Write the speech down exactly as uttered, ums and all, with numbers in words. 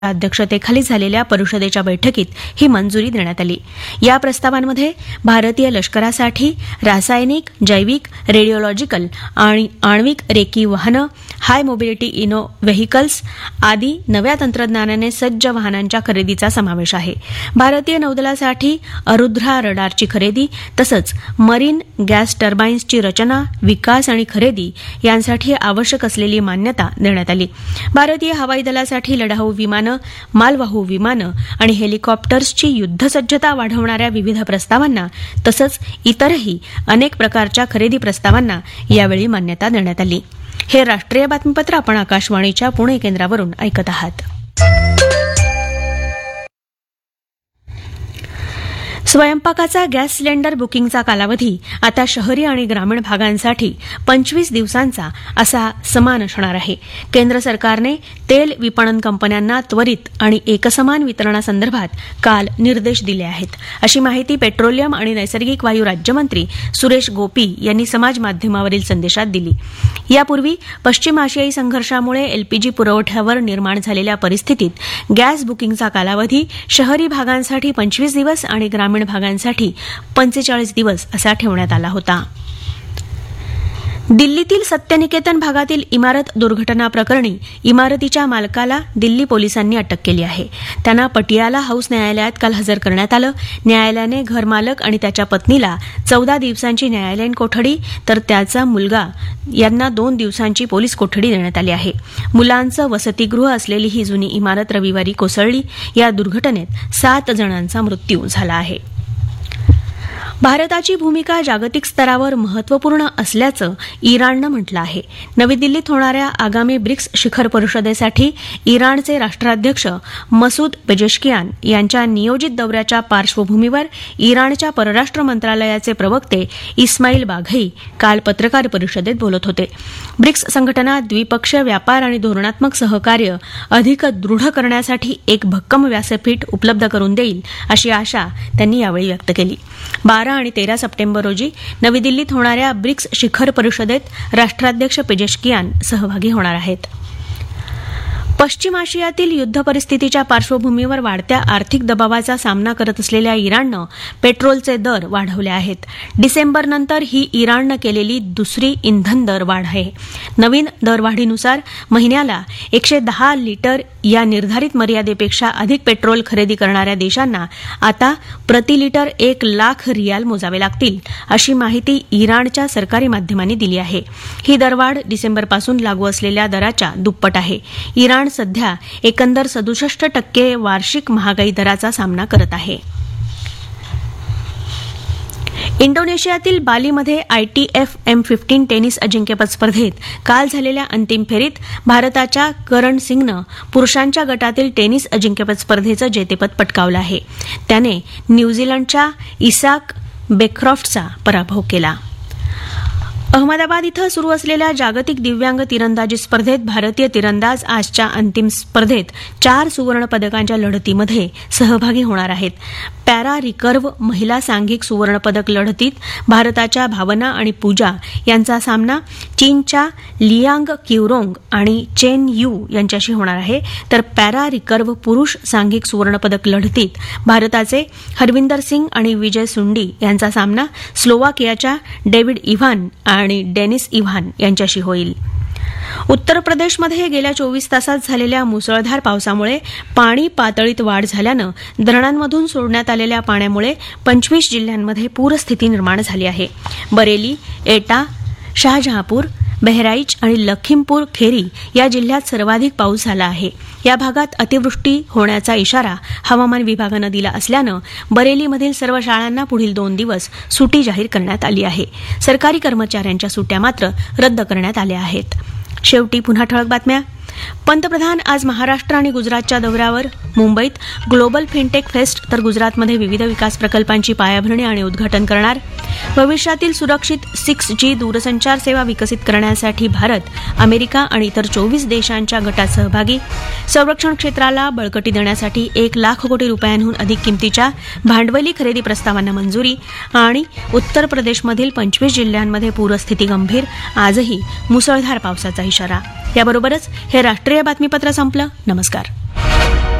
अध्यक्षतेखाली झालेल्या परिषदेच्या बैठकीत ही मंजुरी देण्यात आली. या प्रस्तावांमध्ये भारतीय लष्करासाठी रासायनिक, जैविक, रेडिओलॉजिकल आणि आण्विक रेकी वाहनं, हाय मोबिलिटी इनो व्हेकल्स आदी नव्या तंत्रज्ञानाने सज्ज वाहनांच्या खरेदीचा समावेश आहे. भारतीय नौदलासाठी अरुध्रा रडारची खरेदी तसंच मरीन गॅस टर्बाईन्सची रचना, विकास आणि खरेदी यांसाठी आवश्यक असलेली मान्यता देण्यात आली. भारतीय हवाई दलासाठी लढाऊ विमानं, मालवाहू विमानं आणि हेलिकॉप्टर्सची युद्धसज्जता वाढवणाऱ्या विविध प्रस्तावांना तसंच इतरही अनेक प्रकारच्या खरेदी प्रस्तावांना यावेळी मान्यता देण्यात आली. हे राष्ट्रीय बातमीपत्र आपण आकाशवाणीच्या पुणे केंद्रावरून ऐकत आहात. स्वयंपाकाचा गॅस सिलेंडर बुकिंगचा कालावधी आता शहरी आणि ग्रामीण भागांसाठी पंचवीस दिवसांचा असा समान असणार आहे. केंद्र सरकारने तेल विपणन कंपन्यांना त्वरित आणि एकसमान वितरणासंदर्भात काल निर्देश दिले आहेत, अशी माहिती पेट्रोलियम आणि नैसर्गिक वायू राज्यमंत्री सुरेश गोपी यांनी समाज माध्यमावरील संदेशात दिली. यापूर्वी पश्चिम आशियाई संघर्षामुळे एलपीजी पुरवठ्यावर निर्माण झालेल्या परिस्थितीत गॅस बुकिंगचा कालावधी शहरी भागांसाठी पंचवीस दिवस आणि ग्रामीण भागांसाठी पंचेचाळीस दिवस असा ठेवण्यात आला होता. दिल्लीतील सत्यनिकेतन भागातील इमारत दुर्घटना प्रकरणी इमारतीच्या मालकाला दिल्ली पोलिसांनी अटक केली आहे. त्यांना पटियाला हाऊस न्यायालयात काल हजर करण्यात आलं. न्यायालयाने घरमालक आणि त्याच्या पत्नीला चौदा दिवसांची न्यायालयीन कोठडी तर त्याचा मुलगा यांना दोन दिवसांची पोलीस कोठडी देण्यात आली आहे. मुलांचं वसतिगृह असलेली ही जुनी इमारत रविवारी कोसळली. या दुर्घटनेत सात जणांचा मृत्यू झाला आहे. भारताची भूमिका जागतिक स्तरावर महत्वपूर्ण असल्याचं इराणनं म्हटलं आहे. नवी दिल्लीत होणाऱ्या आगामी ब्रिक्स शिखर परिषदेसाठी इराणचे राष्ट्राध्यक्ष मसूद पेजेशकियान यांच्या नियोजित दौऱ्याच्या पार्श्वभूमीवर इराणच्या परराष्ट्र मंत्रालयाचे प्रवक्ते इस्माईल बाघई काल पत्रकार परिषदेत बोलत होते. ब्रिक्स संघटना द्विपक्षीय व्यापार आणि धोरणात्मक सहकार्य अधिक दृढ करण्यासाठी एक भक्कम व्यासपीठ उपलब्ध करून देईल, अशी आशा त्यांनी यावेळी व्यक्त केली. बारा आणि तेरा सप्टेंबर रोजी नवी दिल्लीत होणाऱ्या ब्रिक्स शिखर परिषदेत राष्ट्राध्यक्ष पेजेशकियान सहभागी होणार आहेत. पश्चिम आशियातील युद्ध परिस्थितीच्या पार्श्वभूमीवर वाढत्या आर्थिक दबावाचा सामना करत असलेल्या इराणनं पेट्रोलचे दर वाढवले आहेत. डिसेंबरनंतर ही इराणनं केलेली दुसरी इंधन दर वाढ आहे. नवीन दरवाढीनुसार महिन्याला एकशे दहा लिटर या निर्धारित मर्यादेपेक्षा अधिक पेट्रोल खरेदी करणाऱ्या देशांना आता प्रति लिटर एक लाख रियाल मोजावे लागतील, अशी माहिती इराणच्या सरकारी माध्यमांनी दिली आहे. ही दरवाढ डिसेंबरपासून लागू असलेल्या दराच्या दुप्पट आहे. इराण सध्या एकंदर सदुसष्ट टक्के वार्षिक महागाई दराचा सामना करत आहे. इंडोनेशियातील बालीमध्ये आयटीएफ एम फिफ्टीन टेनिस अजिंक्यपद स्पर्धेत काल झालेल्या अंतिम फेरीत भारताच्या करण सिंगनं पुरुषांच्या गटातील टेनिस अजिंक्यपद स्पर्धेचं जेतेपद पटकावलं आहे. त्याने न्यूझीलंडच्या इसाक बेक्रॉफ्टचा पराभव केला. अहमदाबाद इथं सुरू असलेल्या जागतिक दिव्यांग तिरंदाजी स्पर्धेत भारतीय तिरंदाज आजच्या अंतिम स्पर्धेत चार सुवर्ण पदकांच्या लढतीमध्ये सहभागी होणार आहेत. पॅरा रिकर्व्ह महिला सांघिक सुवर्णपदक लढतीत भारताच्या भावना आणि पूजा यांचा सामना चीनच्या लियांग क्युरोंग आणि चेन यू यांच्याशी होणार आहे. तर पॅरा रिकर्व्ह पुरुष सांघिक सुवर्णपदक लढतीत भारताचे हरविंदर सिंग आणि विजय सुंडी यांचा सामना स्लोवाकियाच्या डेव्हिड इव्हान आणि डेनिस इव्हान यांच्याशी होईल. उत्तर प्रदेशमध्ये गेल्या चोवीस तासात झालेल्या मुसळधार पावसामुळे पाणी पातळीत वाढ झाल्यानं धरणांमधून सोडण्यात आलेल्या पाण्यामुळे पंचवीस जिल्ह्यांमध्ये पूरस्थिती निर्माण झाली आहे. बरेली, एटा, शहाजहांपूर, बहराईच आणि लखीमपूर खेरी या जिल्ह्यात सर्वाधिक पाऊस झाला आहे. या भागात अतिवृष्टी होण्याचा इशारा हवामान विभागानं दिला असल्यानं बरेलीमधील सर्व शाळांना पुढील दोन दिवस सुट्टी जाहीर करण्यात आली आहे. सरकारी कर्मचाऱ्यांच्या सुट्ट्या मात्र रद्द करण्यात आल्या आहेत. शेवटी पुन्हा ठळक बातम्या. पंतप्रधान आज महाराष्ट्र आणि गुजरातच्या दौऱ्यावर. मुंबईत ग्लोबल फिनटेक फेस्ट तर गुजरातमध्ये विविध विकास प्रकल्पांची पायाभरणी आणि उद्घाटन करणार. भविष्यातील सुरक्षित सिक्स जी दूरसंचार सेवा विकसित करण्यासाठी भारत, अमेरिका आणि इतर चोवीस देशांच्या गटात सहभागी. संरक्षण क्षेत्राला बळकटी देण्यासाठी एक लाख कोटी रुपयांहून अधिक किमतीच्या भांडवली खरेदी प्रस्तावांना मंजुरी. आणि उत्तर प्रदेशमधील पंचवीस जिल्ह्यांमध्ये पूरस्थिती गंभीर, आजही मुसळधार पावसाचा इशारा. याबरोबरच हे राष्ट्रीय बातमीपत्र संपलं. नमस्कार.